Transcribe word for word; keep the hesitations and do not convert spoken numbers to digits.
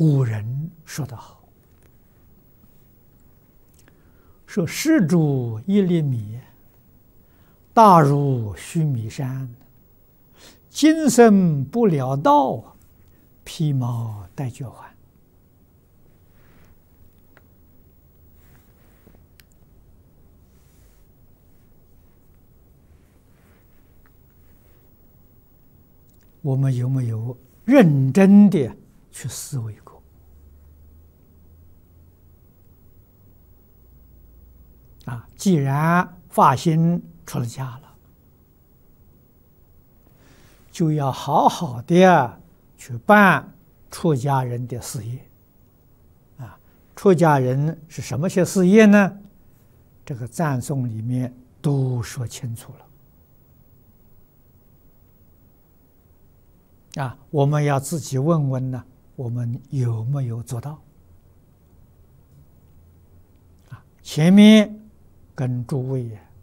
古人说得好，说施主一粒米，大如须弥山，今生不了道，披毛戴角还。我们有没有认真的去思维过？啊，既然发心出了家了，就要好好的去办出家人的事业。啊，出家人是什么些事业呢？这个赞颂里面都说清楚了。啊，我们要自己问问呢，我们有没有做到？啊，前面跟诸位